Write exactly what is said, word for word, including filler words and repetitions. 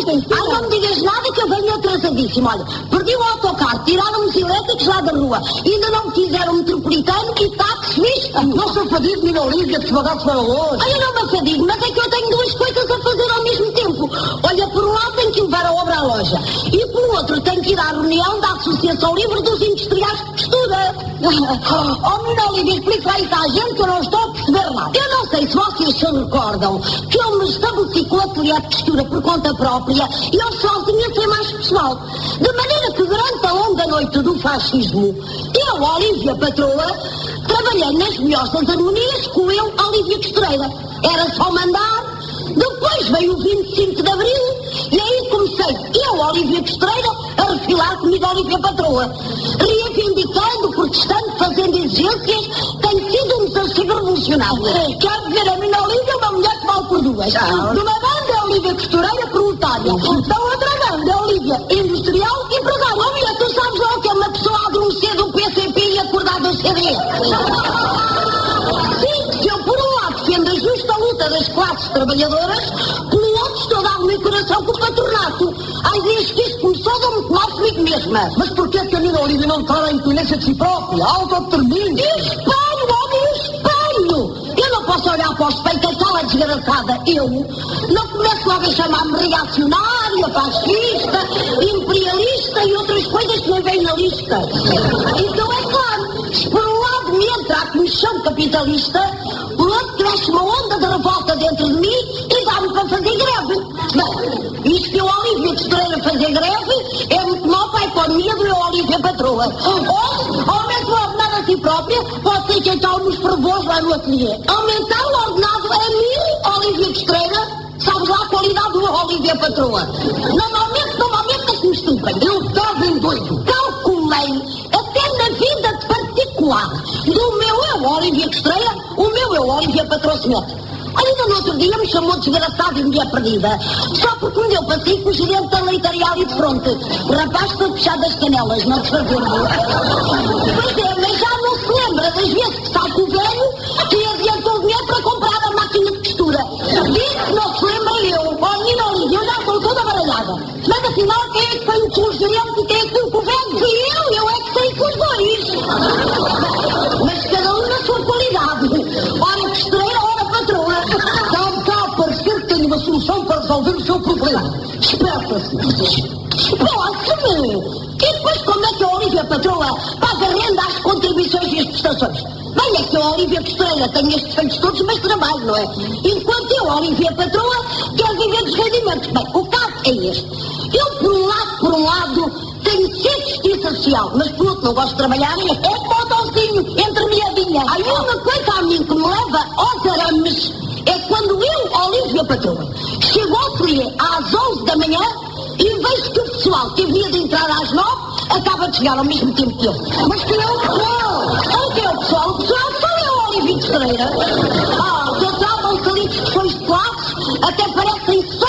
Ah, não me digas nada que eu venho atrasadíssimo. Olha, perdi o autocarro, tiraram os elétricos lá da rua, ainda não me fizeram metropolitano e táxi vista. Não se afadigue, menina Olívia, que se bagasse para longe. Ah, eu não me afadigo, mas é que eu tenho duas coisas a fazer ao mesmo tempo. Olha, por um lado tenho que levar a obra à loja e por outro tenho que ir à reunião da Associação Livre dos Industriais de Costura. Oh, menina Olívia, explica aí à gente que eu não estou a perceber nada. Eu não sei se vocês se recordam que eu me estabeleci com o ateliê de costura por conta própria e eu sozinha sem mais pessoal. De maneira que durante a longa noite do fascismo, eu, Olívia Patroa, trabalhei nas melhores das harmonias com ele, Olívia Costureira. Era só mandar. Depois veio o vinte e cinco de Abril e aí comecei, eu, Olívia Costureira, a refilar comigo, Olívia Patroa. Reivindicando, protestando, fazendo exigências, tem sido um desafio revolucionário. Quer dizer, a minha Olívia é uma mulher que vale por duas. De uma banda é Olívia Costureira proletária, da outra banda é Olívia industrial e empresária. Olívia, tu sabes lá o que é uma pessoa adormecer do P C P e acordar do C D S? Sim, se eu por um lado defendo a justa luta das classes trabalhadoras, pelo outro estou a dar o meu coração com o patronato. Às vezes que isto começou a me mal comigo mesma. Mas porquê que a menina Olívia não traz a independência de si própria? Autodetermine. E espelho, homem, espelho! Eu não posso olhar para o espelho, que aquela desgraçada, eu, não começo logo a chamar-me reacionária, fascista, imperialista e outras coisas que nem vêm na lista. Então é claro, se por um lado me entra a comissão capitalista, por outro cresce uma onda de revolta dentro de mim e dá-me para fazer greve. Bem, isto que eu, Olívia Costureira, fazer greve é muito mau para a economia do meu Olívia Patroa. Ou, aumento o ordenado a si própria, pode ser que então nos provôs lá no ateliê. Aumentar o ordenado a mim, Olívia Costureira, sabes lá a qualidade do Olívia Patroa. Normalmente, normalmente é que me estupem. Eu estava em doido. Calculei, até na vida de particular, do meu eu, Olívia Costureira, o meu eu, Olívia Patroa se mete. Ainda no outro dia me chamou de desgraçado e mulher perdida. Só porque me deu para si com o gerente da leitaria ali de fronte. O rapaz foi fechar das canelas, não se fazendo. Pois é, mas já não se lembra das vezes que está com o velho que adiantou o dinheiro para comprar a máquina de costura. Disso não se lembra eu. Ó, menina Olívia, eu já estou toda baralhada. Mas afinal, quem é que foi com o gerente e quem é que foi com o velho? Fui eu, eu é que saí com os dois. Mas cada um na sua qualidade. Ora costureira, ora patroa. Está a parecer que tenho uma solução para resolver o seu problema. Esperta-se. Posso-me? E depois como é que a Olívia Patroa paga renda às contribuições e às prestações? Bem, é que a Olívia Costureira tem estes feitos todos, mas trabalho, não é? Enquanto eu, a Olívia Patroa, quero viver dos rendimentos. Bem, o caso é este. Eu, por um lado, por um lado, tenho de ser justiça social, mas por outro não gosto de trabalhar, é botãozinho, entre meadinha. Há uma coisa a mim que me leva aos arames, é quando eu, Olívia Patroa, chego ao ateliê às onze da manhã e vejo que o pessoal que havia de entrar às nove acaba de chegar ao mesmo tempo que eu. Mas que é o pessoal? O que é o pessoal? O pessoal sou eu, Olívia Costureira. Ah, que eu trago um bocadinho de questões de classe, até parecem só